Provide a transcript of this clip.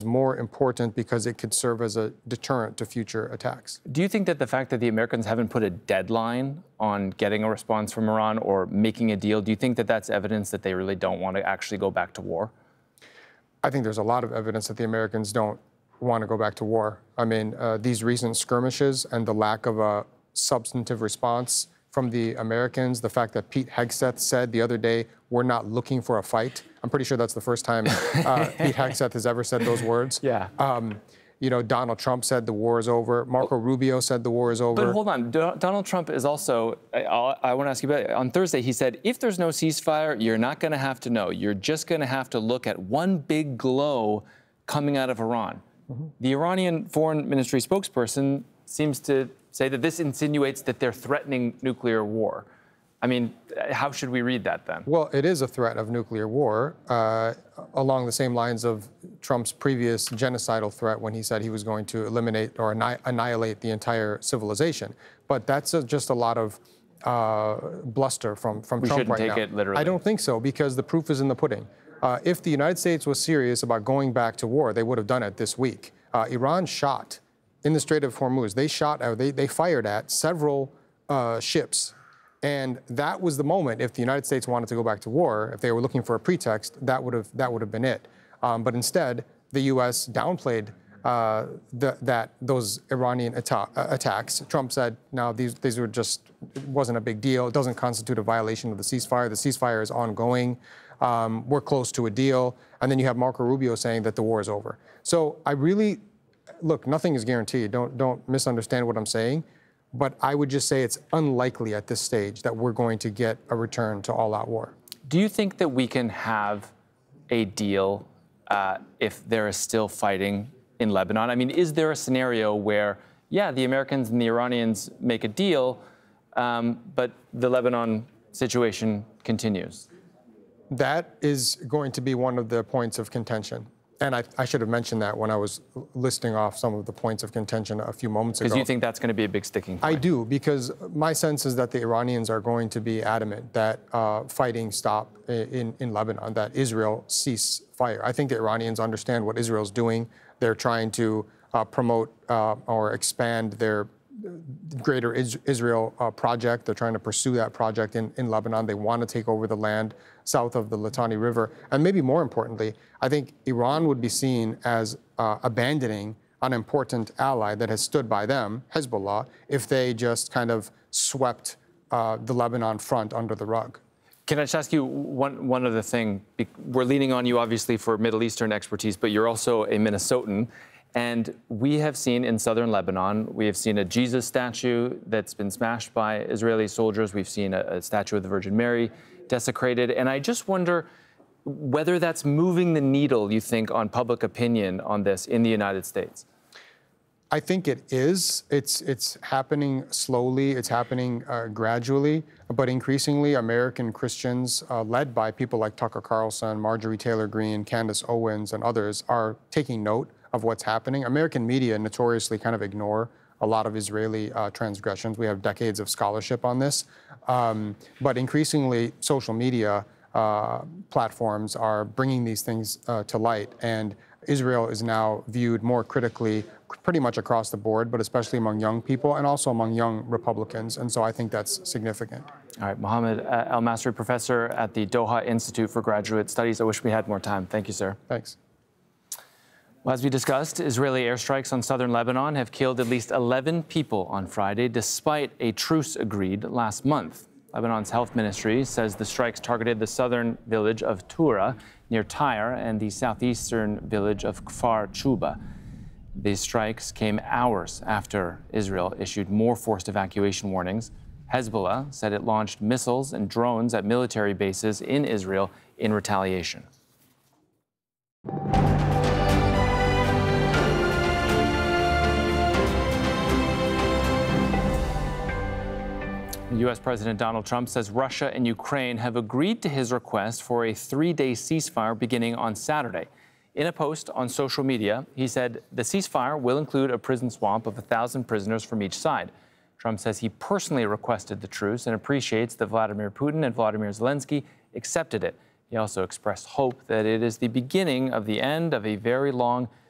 more important because it could serve as a deterrent to future attacks. Do you think that the fact that the Americans haven't put a deadline on getting a response from Iran or making a deal, do you think that that's evidence that they really don't want to actually go back to war? I think there's a lot of evidence that the Americans don't want to go back to war. I mean, these recent skirmishes and the lack of a substantive response from the Americans, the fact that Pete Hegseth said the other day, we're not looking for a fight. I'm pretty sure that's the first time Pete Hegseth has ever said those words. Yeah. You know, Donald Trump said the war is over. Marco Rubio said the war is over. But hold on, Donald Trump is also, I want to ask you about it. On Thursday, he said, if there's no ceasefire, you're not going to have to know. You're just going to have to look at one big glow coming out of Iran. Mm-hmm. The Iranian Foreign Ministry spokesperson seems to say that this insinuates that they're threatening nuclear war. I mean, how should we read that then? Well, it is a threat of nuclear war, along the same lines of Trump's previous genocidal threat when he said he was going to eliminate or annihilate the entire civilization. But that's just a lot of bluster from Trump right now. We shouldn't take it literally. I don't think so, because the proof is in the pudding. If the United States was serious about going back to war, they would have done it this week. Iran shot in the Strait of Hormuz. They fired at several ships. And that was the moment, if the United States wanted to go back to war, if they were looking for a pretext, that would have been it. But instead, the U.S. downplayed those Iranian attacks. Trump said, no, these were just, it wasn't a big deal. It doesn't constitute a violation of the ceasefire. The ceasefire is ongoing. We're close to a deal. And then you have Marco Rubio saying that the war is over. So I really, look, nothing is guaranteed. Don't misunderstand what I'm saying. But I would just say it's unlikely at this stage that we're going to get a return to all-out war. Do you think that we can have a deal if there is still fighting in Lebanon? I mean, is there a scenario where, yeah, the Americans and the Iranians make a deal, but the Lebanon situation continues? That is going to be one of the points of contention. And I should have mentioned that when I was listing off some of the points of contention a few moments ago. Because you think that's going to be a big sticking point? I do, because my sense is that the Iranians are going to be adamant that fighting stop in Lebanon, that Israel cease fire. I think the Iranians understand what Israel's doing. They're trying to promote or expand their Greater Israel project. They're trying to pursue that project in Lebanon. They want to take over the land south of the Litani River. And maybe more importantly, I think Iran would be seen as abandoning an important ally that has stood by them, Hezbollah, if they just kind of swept the Lebanon front under the rug. Can I just ask you one other thing? We're leaning on you, obviously, for Middle Eastern expertise, but you're also a Minnesotan. And we have seen in southern Lebanon, we have seen a Jesus statue that's been smashed by Israeli soldiers. We've seen a statue of the Virgin Mary desecrated. And I just wonder whether that's moving the needle, you think, on public opinion on this in the United States. I think it is. It's happening slowly. It's happening gradually. But increasingly, American Christians, led by people like Tucker Carlson, Marjorie Taylor Greene, Candace Owens, and others, are taking note of what's happening. American media notoriously kind of ignore a lot of Israeli transgressions. We have decades of scholarship on this. But increasingly, social media platforms are bringing these things to light. And Israel is now viewed more critically pretty much across the board, but especially among young people and also among young Republicans. And so I think that's significant. All right, Mohammed El-Masri, professor at the Doha Institute for Graduate Studies. I wish we had more time. Thank you, sir. Thanks. Well, as we discussed, Israeli airstrikes on southern Lebanon have killed at least 11 people on Friday, despite a truce agreed last month. Lebanon's health ministry says the strikes targeted the southern village of Tura near Tyre and the southeastern village of Kfar Chuba. These strikes came hours after Israel issued more forced evacuation warnings. Hezbollah said it launched missiles and drones at military bases in Israel in retaliation. U.S. President Donald Trump says Russia and Ukraine have agreed to his request for a 3-day ceasefire beginning on Saturday. In a post on social media, he said the ceasefire will include a prison swamp of 1,000 prisoners from each side. Trump says he personally requested the truce and appreciates that Vladimir Putin and Volodymyr Zelensky accepted it. He also expressed hope that it is the beginning of the end of a very long